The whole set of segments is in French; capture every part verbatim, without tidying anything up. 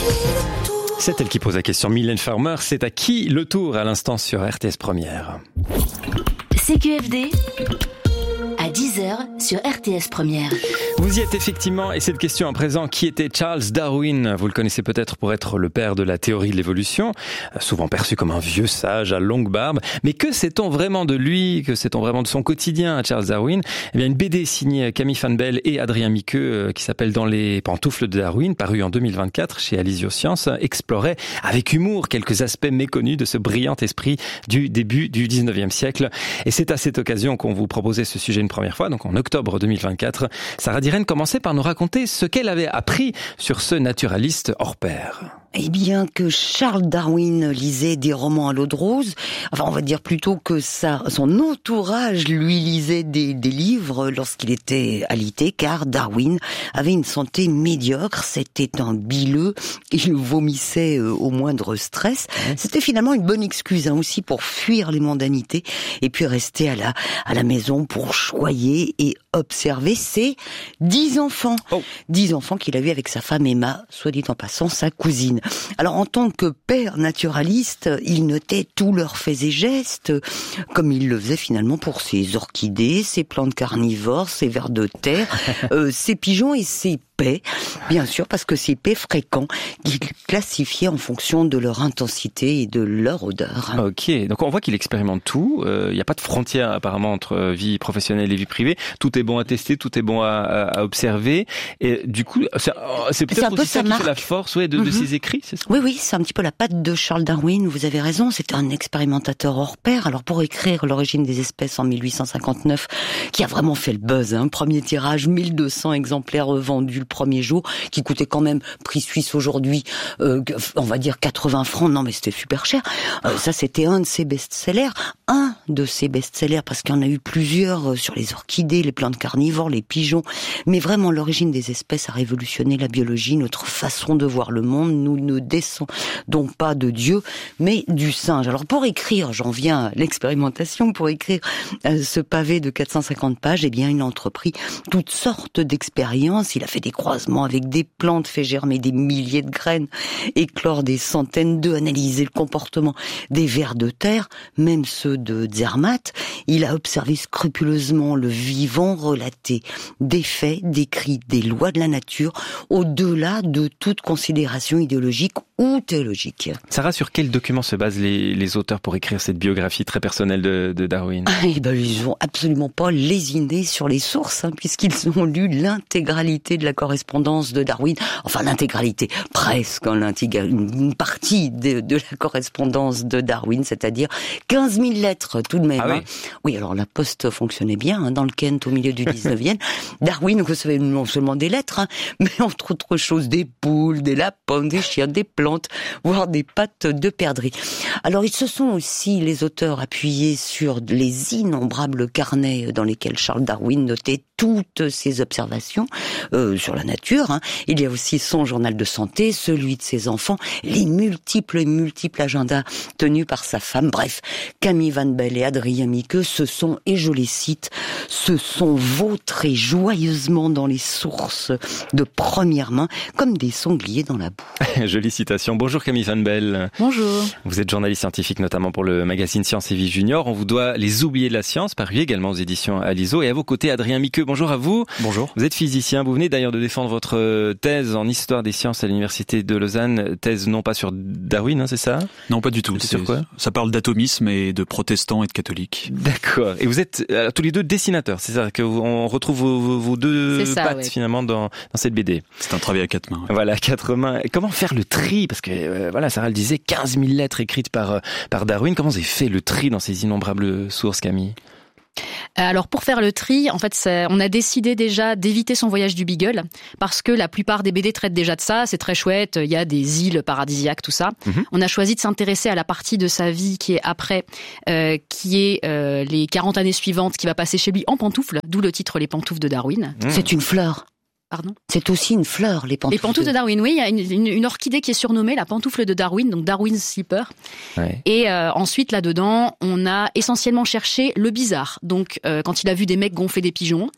C'est elle qui pose la question. Mylène Farmer, c'est à qui le tour à l'instant sur R T S Première. C Q F D à dix heures sur R T S Première. Vous y êtes effectivement, et cette question à présent, qui était Charles Darwin? Vous le connaissez peut-être pour être le père de la théorie de l'évolution, souvent perçu comme un vieux sage à longue barbe. Mais que sait-on vraiment de lui? Que sait-on vraiment de son quotidien à Charles Darwin? Eh bien, une B D signée Camille Fanbel et Adrien Miqueux, qui s'appelle Dans les pantoufles de Darwin, parue en deux mille vingt-quatre chez Alizio Science, explorait avec humour quelques aspects méconnus de ce brillant esprit du début du dix-neuvième siècle. Et c'est à cette occasion qu'on vous proposait ce sujet une première fois, donc en octobre deux mille vingt-quatre. Sarah Diren commençait par nous raconter ce qu'elle avait appris sur ce naturaliste hors pair. Eh bien, que Charles Darwin lisait des romans à l'eau de rose, enfin on va dire plutôt que ça, son entourage lui lisait des, des livres lorsqu'il était alité, car Darwin avait une santé médiocre, c'était un bileux, il vomissait au moindre stress. C'était finalement une bonne excuse hein, aussi pour fuir les mondanités et puis rester à la, à la maison pour choyer et observer ses dix enfants. Oh. Dix enfants qu'il a eu avec sa femme Emma, soit dit en passant sa cousine. Alors en tant que père naturaliste, il notait tous leurs faits et gestes, comme il le faisait finalement pour ses orchidées, ses plantes carnivores, ses vers de terre, euh, ses pigeons et ses paix, bien sûr, parce que ces paix fréquents, il classifiait en fonction de leur intensité et de leur odeur. Ok, donc on voit qu'il expérimente tout. Il euh, n'y a pas de frontière apparemment entre vie professionnelle et vie privée. Tout est bon à tester, tout est bon à, à, à observer. Et du coup, c'est, c'est peut-être c'est aussi ça qui fait la force ouais, de, mm-hmm. de ses écrits, c'est ça? Oui, oui, c'est un petit peu la patte de Charles Darwin. Vous avez raison, c'était un expérimentateur hors pair. Alors pour écrire L'origine des espèces en mille huit cent cinquante-neuf, qui a vraiment fait le buzz, hein, premier tirage, mille deux cents exemplaires vendus premier jour, qui coûtait quand même, prix suisse aujourd'hui, euh, on va dire quatre-vingts francs, non mais c'était super cher. Euh, ça c'était un de ses best-sellers, un de ses best-sellers, parce qu'il y en a eu plusieurs euh, sur les orchidées, les plantes carnivores, les pigeons, mais vraiment L'origine des espèces a révolutionné la biologie, notre façon de voir le monde. Nous ne descendons pas de Dieu, mais du singe. Alors pour écrire, j'en viens à l'expérimentation, pour écrire euh, ce pavé de quatre cent cinquante pages, eh bien il a entrepris toutes sortes d'expériences, il a fait des croisements avec des plantes, fait germer des milliers de graines, éclore des centaines d'œufs, analyser le comportement des vers de terre, même ceux de Zermatt. Il a observé scrupuleusement le vivant, relaté des faits, décrit des lois de la nature, au-delà de toute considération idéologique ou théologique. Sarah, sur quels documents se basent les, les auteurs pour écrire cette biographie très personnelle de, de Darwin? Eh ben, ils n'ont absolument pas lésiné sur les sources, hein, puisqu'ils ont lu l'intégralité de la correspondance de Darwin, enfin l'intégralité, presque hein, une partie de, de la correspondance de Darwin, c'est-à-dire quinze mille lettres tout de même. Ah oui. Hein. Oui, alors la poste fonctionnait bien hein, dans le Kent au milieu du dix-neuvième. Darwin recevait non seulement des lettres, hein, mais entre autres choses des poules, des lapins, des chiens, des plantes, voire des pattes de perdrix. Alors ils se sont aussi, les auteurs, appuyés sur les innombrables carnets dans lesquels Charles Darwin notait toutes ses observations euh, sur la nature. Hein. Il y a aussi son journal de santé, celui de ses enfants, les multiples et multiples agendas tenus par sa femme. Bref, Camille Fanbel et Adrien Miqueux se sont, et je les cite, se sont vautrés joyeusement dans les sources de première main, comme des sangliers dans la boue. Jolie citation. Bonjour Camille Fanbel. Bonjour. Vous êtes journaliste scientifique notamment pour le magazine Science et Vie Junior. On vous doit Les Oubliés de la science, paru également aux éditions Alizzo. Et à vos côtés, Adrien Miqueux. Bonjour à vous. Bonjour. Vous êtes physicien. Vous venez d'ailleurs de défendre votre thèse en histoire des sciences à l'université de Lausanne. Thèse non pas sur Darwin, hein, c'est ça? Non, pas du tout. C'est sur quoi? Ça parle d'atomisme et de protestants et de catholiques. D'accord. Et vous êtes euh, tous les deux dessinateurs. C'est ça que vous, on retrouve vos, vos, vos deux ça, pattes ouais. finalement dans, dans cette B D. C'est un travail à quatre mains. Ouais. Voilà, à quatre mains. Et comment faire le tri? Parce que euh, voilà, Sarah le disait, quinze mille lettres écrites par par Darwin. Comment vous avez fait le tri dans ces innombrables sources, Camille? Alors pour faire le tri, en fait, c'est, on a décidé déjà d'éviter son voyage du Beagle parce que la plupart des B D traitent déjà de ça. C'est très chouette. Il y a des îles paradisiaques, tout ça. Mm-hmm. On a choisi de s'intéresser à la partie de sa vie qui est après, euh, qui est euh, les quarante années suivantes, qui va passer chez lui en pantoufles, d'où le titre Les pantoufles de Darwin. Mm. C'est une fleur. Pardon ? C'est aussi une fleur, les pantoufles. Les pantoufles de Darwin, oui. Il y a une, une, une orchidée qui est surnommée la pantoufle de Darwin, donc Darwin's Slipper. Ouais. Et euh, ensuite, là-dedans, on a essentiellement cherché le bizarre. Donc, euh, quand il a vu des mecs gonfler des pigeons,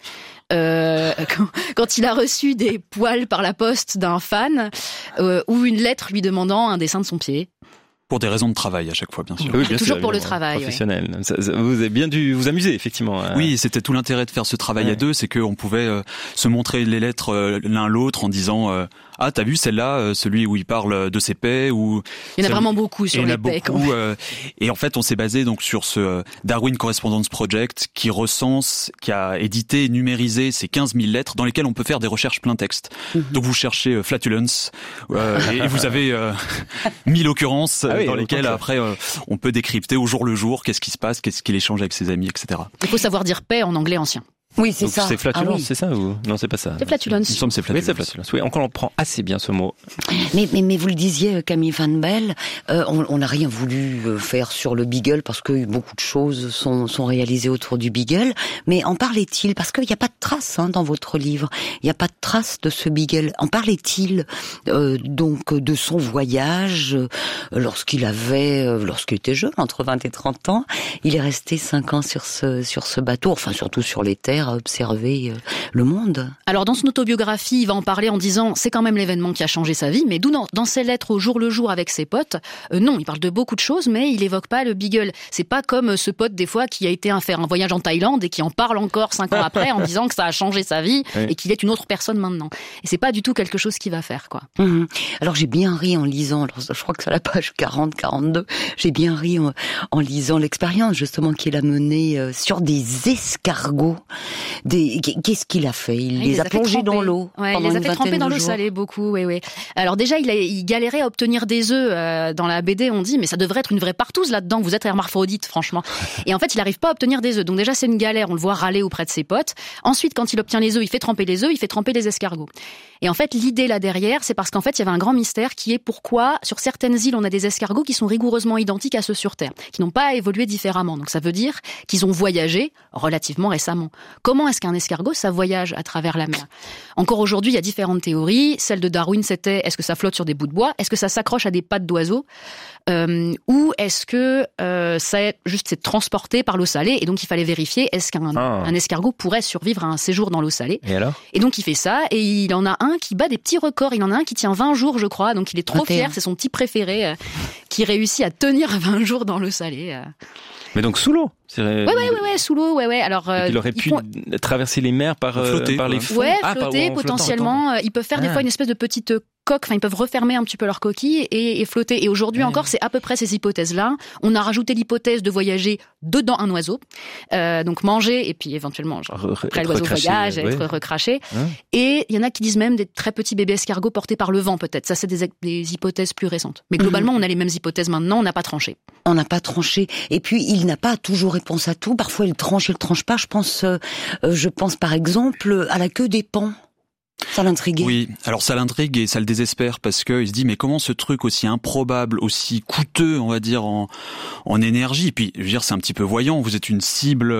euh, quand, quand il a reçu des poils par la poste d'un fan euh, ou une lettre lui demandant un dessin de son pied. Pour des raisons de travail à chaque fois, bien sûr. Oui, bien Toujours sûr, pour le travail. Professionnel. Ouais. Ça, ça, vous avez bien dû vous amuser, effectivement. Oui, c'était tout l'intérêt de faire ce travail ouais. à deux, c'est qu'on pouvait euh, se montrer les lettres euh, l'un l'autre en disant euh, ah, t'as vu celle-là, euh, celui où il parle de ses paix ou. Il y en a vraiment beaucoup sur les paix. Beaucoup, euh, et en fait, on s'est basé donc sur ce euh, Darwin Correspondence Project qui recense, qui a édité et numérisé ces quinze mille lettres dans lesquelles on peut faire des recherches plein texte. Mm-hmm. Donc vous cherchez euh, flatulence euh, et, et vous avez euh, mille occurrences ah oui, dans lesquelles après euh, on peut décrypter au jour le jour qu'est-ce qui se passe, qu'est-ce qu'il échange avec ses amis, et cetera. Il faut savoir dire paix en anglais ancien. Oui, c'est Donc ça. C'est flatulence, ah, oui. c'est ça ou non, c'est pas ça. C'est flatulence. Il me semble c'est flatulence. Oui, c'est flatulence. Oui, on comprend assez bien ce mot. Mais mais mais vous le disiez, Camille Van Belle, euh, on n'a rien voulu faire sur le Beagle parce que beaucoup de choses sont sont réalisées autour du Beagle. Mais en parlait-il parce qu'il n'y a pas de trace hein, dans votre livre. Il n'y a pas de trace de ce Beagle. En parlait-il euh, donc de son voyage euh, lorsqu'il avait, euh, lorsqu'il était jeune, entre vingt et trente ans. Il est resté cinq ans sur ce sur ce bateau, enfin surtout sur les terres, à observer le monde. Alors dans son autobiographie, il va en parler en disant c'est quand même l'événement qui a changé sa vie, mais d'où dans, dans ses lettres au jour le jour avec ses potes, euh, non, il parle de beaucoup de choses, mais il évoque pas le Beagle. C'est pas comme ce pote des fois qui a été faire un voyage en Thaïlande et qui en parle encore cinq ans après en disant que ça a changé sa vie oui. et qu'il est une autre personne maintenant. Et c'est pas du tout quelque chose qu'il va faire, quoi. Mmh. Alors j'ai bien ri en lisant, alors, je crois que c'est à la page quarante quarante-deux, j'ai bien ri en, en lisant l'expérience justement qu'il a menée euh, sur des escargots. Des, qu'est-ce qu'il a fait? Il, il les, les a, a plongés dans l'eau. Ouais, il les a fait tremper dans l'eau salée beaucoup. Oui, oui. Alors déjà, il, a, il galérait à obtenir des œufs euh, dans la B D. On dit, mais ça devrait être une vraie partouze là-dedans. Vous êtes hermaphrodite, franchement. Et en fait, il n'arrive pas à obtenir des œufs. Donc déjà, c'est une galère. On le voit râler auprès de ses potes. Ensuite, quand il obtient les œufs, il fait tremper les œufs, il fait tremper les escargots. Et en fait, l'idée là derrière, c'est parce qu'en fait, il y avait un grand mystère qui est pourquoi sur certaines îles, on a des escargots qui sont rigoureusement identiques à ceux sur Terre, qui n'ont pas évolué différemment. Donc ça veut dire qu'ils ont voyagé relativement récemment. Comment est-ce qu'un escargot, ça voyage à travers la mer? Encore aujourd'hui, il y a différentes théories. Celle de Darwin, c'était est-ce que ça flotte sur des bouts de bois? Est-ce que ça s'accroche à des pattes d'oiseaux? Euh, ou est-ce que euh, ça est juste c'est transporté par l'eau salée et donc il fallait vérifier est-ce qu'un ah. un escargot pourrait survivre à un séjour dans l'eau salée? Et alors? Et donc il fait ça et il en a un qui bat des petits records. Il en a un qui tient vingt jours, je crois. Donc il est trop fier. C'est son petit préféré euh, qui réussit à tenir vingt jours dans l'eau salée. Euh. Mais donc sous l'eau. Ouais, ouais, ouais, ouais, sous l'eau, ouais, ouais. Alors, euh, il aurait pu font... traverser les mers par, flotter, par les fonds. Ouais, ah, flotter par, potentiellement. Flottant, ils peuvent faire ah. des fois une espèce de petite coque. Enfin, ils peuvent refermer un petit peu leur coquille et, et flotter. Et aujourd'hui ouais. encore, c'est à peu près ces hypothèses-là. On a rajouté l'hypothèse de voyager dedans un oiseau, euh, donc manger et puis éventuellement, genre, Re- après l'oiseau voyage, ouais. être recraché. Hein? Et il y en a qui disent même des très petits bébés escargots portés par le vent, peut-être. Ça, c'est des, des hypothèses plus récentes. Mais globalement, mmh. on a les mêmes hypothèses maintenant. On n'a pas tranché. On n'a pas tranché. Et puis, il n'a pas toujours réponse à tout. Parfois, il tranche, il tranche pas. Je pense, euh, je pense par exemple à la queue des paons. Ça l'intrigue. Oui, alors ça l'intrigue et ça le désespère parce que il se dit mais comment ce truc aussi improbable, aussi coûteux, on va dire en en énergie. Et puis je veux dire c'est un petit peu voyant. Vous êtes une cible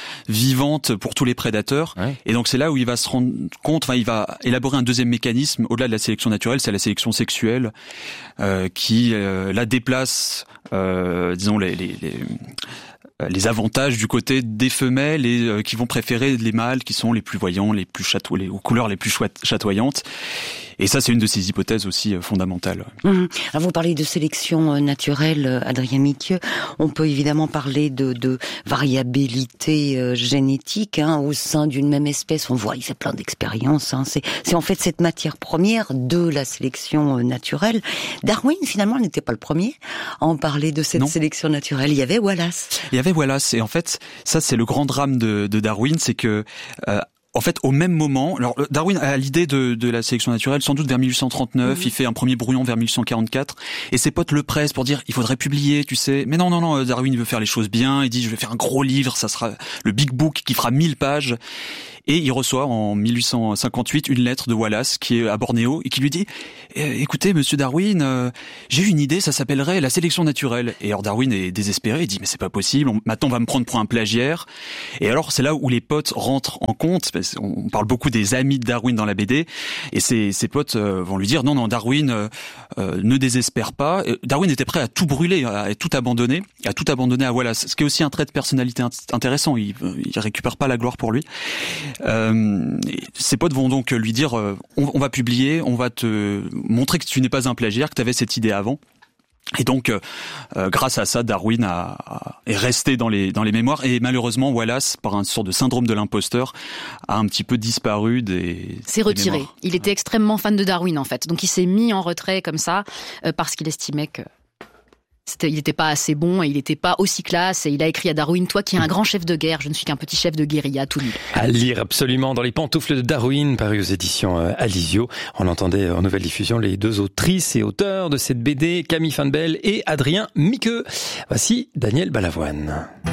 vivante pour tous les prédateurs. Ouais. Et donc c'est là où il va se rendre compte. Enfin, il va élaborer un deuxième mécanisme au-delà de la sélection naturelle, c'est la sélection sexuelle euh, qui euh, la déplace, euh, disons les les, les les avantages du côté des femelles et euh, qui vont préférer les mâles qui sont les plus voyants, les plus chatoyants, les aux couleurs les plus chatoyantes. Et ça, c'est une de ces hypothèses aussi euh, fondamentales. Mmh. Alors, vous parlez de sélection naturelle, Adrien Mithieu. On peut évidemment parler de, de variabilité euh, génétique hein, au sein d'une même espèce. On voit, il fait plein d'expériences. Hein. C'est, c'est en fait cette matière première de la sélection naturelle. Darwin, finalement, n'était pas le premier à en parler de cette non. sélection naturelle. Il y avait Wallace. Il y avait Wallace. Et en fait, ça, c'est le grand drame de, de Darwin, c'est que... Euh, En fait, au même moment, alors Darwin a l'idée de, de la sélection naturelle sans doute vers mille huit cent trente-neuf, mmh. il fait un premier brouillon vers mille huit cent quarante-quatre, et ses potes le pressent pour dire il faudrait publier, tu sais. Mais non, non, non, Darwin il veut faire les choses bien, il dit je vais faire un gros livre, ça sera le big book qui fera mille pages. Et il reçoit en mille huit cent cinquante-huit une lettre de Wallace qui est à Bornéo et qui lui dit eh, écoutez monsieur Darwin, euh, j'ai une idée, ça s'appellerait la sélection naturelle. Et alors Darwin est désespéré, il dit mais c'est pas possible, on, maintenant on va me prendre pour un plagiaire. Et alors c'est là où les potes rentrent en compte, on parle beaucoup des amis de Darwin dans la B D, et ses, ses potes vont lui dire non, non, Darwin euh, euh, ne désespère pas. Darwin était prêt à tout brûler, à tout abandonner, à tout abandonner à Wallace, ce qui est aussi un trait de personnalité intéressant. Il, il récupère pas la gloire pour lui. Euh, ses potes vont donc lui dire euh, on, on va publier, on va te montrer que tu n'es pas un plagiaire, que tu avais cette idée avant. Et donc, euh, grâce à ça, Darwin a, a, est resté dans les dans les mémoires. Et malheureusement, Wallace, par un sorte de syndrome de l'imposteur, a un petit peu disparu des. C'est retiré. Mémoires. Il était extrêmement fan de Darwin, en fait. Donc, il s'est mis en retrait comme ça euh, parce qu'il estimait que c'était, il n'était pas assez bon et il n'était pas aussi classe. Et il a écrit à Darwin, toi qui es un grand chef de guerre, je ne suis qu'un petit chef de guérilla, tout nul. À lire absolument dans les pantoufles de Darwin, paru aux éditions Alizio. On entendait en nouvelle diffusion les deux autrices et auteurs de cette B D, Camille Fanbel et Adrien Miqueux. Voici Daniel Balavoine.